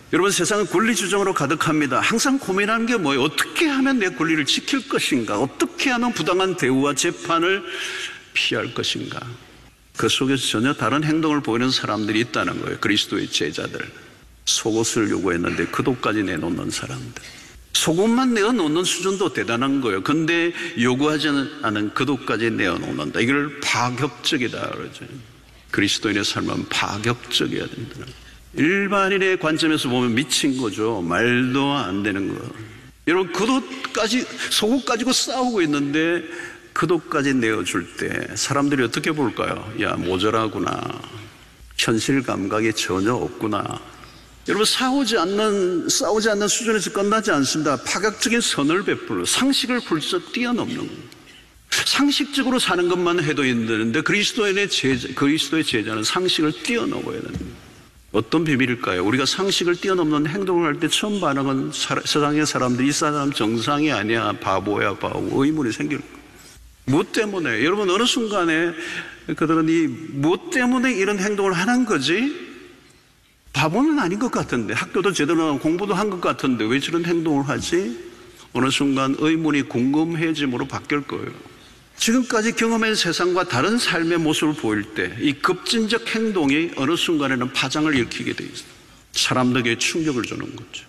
여러분, 세상은 권리주장으로 가득합니다. 항상 고민하는 게 뭐예요? 어떻게 하면 내 권리를 지킬 것인가? 어떻게 하면 부당한 대우와 재판을 피할 것인가? 그 속에서 전혀 다른 행동을 보이는 사람들이 있다는 거예요. 그리스도의 제자들. 속옷을 요구했는데 그옷까지 내놓는 사람들. 속옷만 내어놓는 수준도 대단한 거예요. 근데 요구하지 않은 그옷까지 내어놓는다. 이걸 파격적이다 그러죠. 그리스도인의 삶은 파격적이어야 된다. 일반인의 관점에서 보면 미친 거죠. 말도 안 되는 거. 여러분, 그옷까지, 속옷 가지고 싸우고 있는데 그옷까지 내어줄 때 사람들이 어떻게 볼까요? 야, 모자라구나. 현실 감각이 전혀 없구나. 여러분, 싸우지 않는 수준에서 끝나지 않습니다. 파격적인 선을 베풀어 상식을 훌쩍 뛰어넘는 거예요. 상식적으로 사는 것만 해도 힘드는데 그리스도의 제자는 상식을 뛰어넘어야 됩니다. 어떤 비밀일까요? 우리가 상식을 뛰어넘는 행동을 할 때 처음 반응은 세상의 사람들이 이 사람 정상이 아니야, 바보야, 바보, 의문이 생길 거예요. 무엇 때문에? 여러분, 어느 순간에 그들은 이 무엇 때문에 이런 행동을 하는 거지? 바보는 아닌 것 같은데, 학교도 제대로 하고 공부도 한 것 같은데 왜 저런 행동을 하지? 어느 순간 의문이 궁금해짐으로 바뀔 거예요. 지금까지 경험한 세상과 다른 삶의 모습을 보일 때 이 급진적 행동이 어느 순간에는 파장을 일으키게 돼 있어요. 사람들에게 충격을 주는 거죠.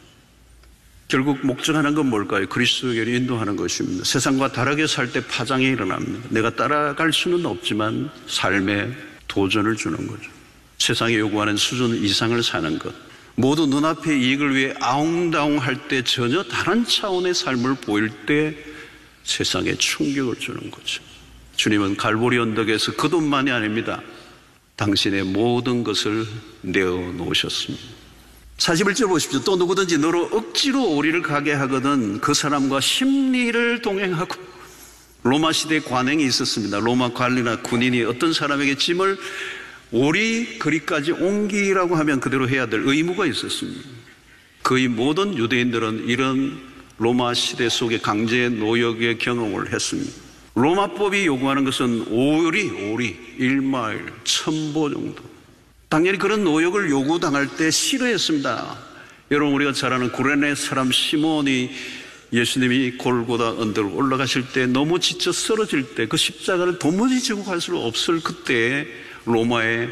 결국 목적하는 건 뭘까요? 그리스도에게 인도하는 것입니다. 세상과 다르게 살 때 파장이 일어납니다. 내가 따라갈 수는 없지만 삶에 도전을 주는 거죠. 세상이 요구하는 수준 이상을 사는 것, 모두 눈앞의 이익을 위해 아웅다웅 할 때 전혀 다른 차원의 삶을 보일 때 세상에 충격을 주는 거죠. 주님은 갈보리 언덕에서 그 돈만이 아닙니다. 당신의 모든 것을 내어놓으셨습니다. 41절 보십시오. 또 누구든지 너로 억지로 오리를 가게 하거든 그 사람과 심리를 동행하고. 로마 시대에 관행이 있었습니다. 로마 관리나 군인이 어떤 사람에게 짐을 오리 거리까지 옮기라고 하면 그대로 해야 될 의무가 있었습니다. 거의 모든 유대인들은 이런 로마 시대 속의 강제 노역의 경험을 했습니다. 로마법이 요구하는 것은 오리 1마일 1000보 정도. 당연히 그런 노역을 요구당할 때 싫어했습니다. 여러분, 우리가 잘 아는 구레네 사람 시몬이 예수님이 골고다 언덕을 올라가실 때 너무 지쳐 쓰러질 때 그 십자가를 도무지 지고 갈 수 없을 그때에 로마의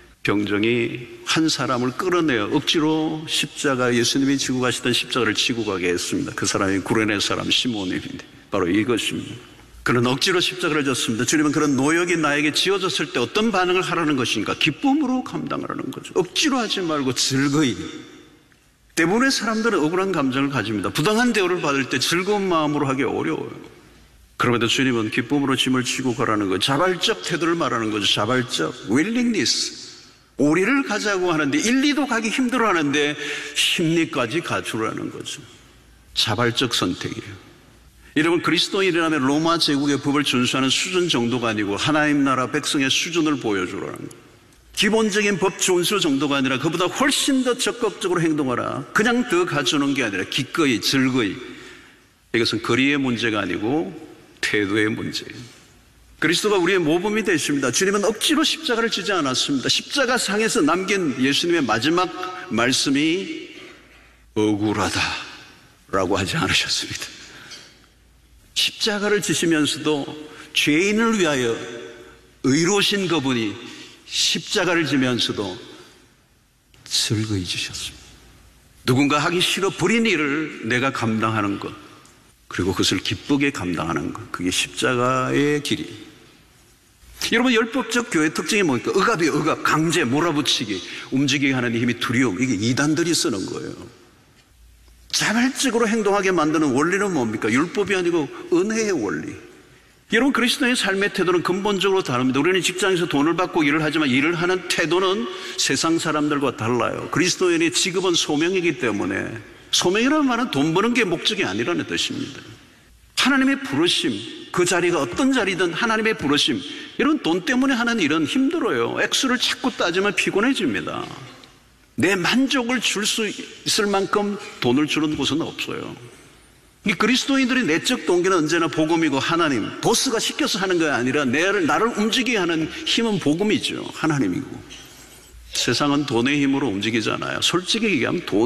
병정이 한 사람을 끌어내어 억지로 예수님이 지고 가시던 십자가를 지고 가게 했습니다. 그 사람이 구레네 사람 시몬입니다. 바로 이것입니다. 그는 억지로 십자가를 졌습니다. 주님은 그런 노역이 나에게 지어졌을 때 어떤 반응을 하라는 것인가? 기쁨으로 감당하라는 거죠. 억지로 하지 말고 즐거이. 대부분의 사람들은 억울한 감정을 가집니다. 부당한 대우를 받을 때 즐거운 마음으로 하기 어려워요. 그럼에도 주님은 기쁨으로 짐을 지고 가라는 거예요. 자발적 태도를 말하는 거죠. 자발적 willingness. 오리를 가자고 하는데 1, 2도 가기 힘들어 하는데 심리까지 갖추라는 거죠. 자발적 선택이에요. 여러분, 그리스도인이라면 로마 제국의 법을 준수하는 수준 정도가 아니고 하나님 나라 백성의 수준을 보여주라는 거예요. 기본적인 법 준수 정도가 아니라 그보다 훨씬 더 적극적으로 행동하라. 그냥 더 가져오는 게 아니라 기꺼이 즐거이. 이것은 거리의 문제가 아니고 태도의 문제예요. 그리스도가 우리의 모범이 되십니다. 주님은 억지로 십자가를 지지 않았습니다. 십자가 상에서 남긴 예수님의 마지막 말씀이 억울하다라고 하지 않으셨습니다. 십자가를 지시면서도 죄인을 위하여 의로우신 그분이 십자가를 지면서도 즐거이 지셨습니다. 누군가 하기 싫어 버린 일을 내가 감당하는 것, 그리고 그것을 기쁘게 감당하는 것, 그게 십자가의 길이. 여러분, 율법적 교회의 특징이 뭡니까? 억압이에요. 억압, 강제, 몰아붙이기, 움직이게 하는 힘이 두려움. 이게 이단들이 쓰는 거예요. 자발적으로 행동하게 만드는 원리는 뭡니까? 율법이 아니고 은혜의 원리. 여러분, 그리스도의 삶의 태도는 근본적으로 다릅니다. 우리는 직장에서 돈을 받고 일을 하지만 일을 하는 태도는 세상 사람들과 달라요. 그리스도인의 직업은 소명이기 때문에, 소명이라는 말은 돈 버는 게 목적이 아니라는 뜻입니다. 하나님의 부르심, 그 자리가 어떤 자리든 하나님의 부르심. 여러분, 돈 때문에 하는 일은 힘들어요. 액수를 자꾸 따지면 피곤해집니다. 내 만족을 줄 수 있을 만큼 돈을 주는 곳은 없어요. 이 그리스도인들의 내적 동기는 언제나 복음이고 하나님, 보스가 시켜서 하는 게 아니라 나를 움직이게 하는 힘은 복음이죠. 하나님이고. 세상은 돈의 힘으로 움직이잖아요. 솔직히 얘기하면 돈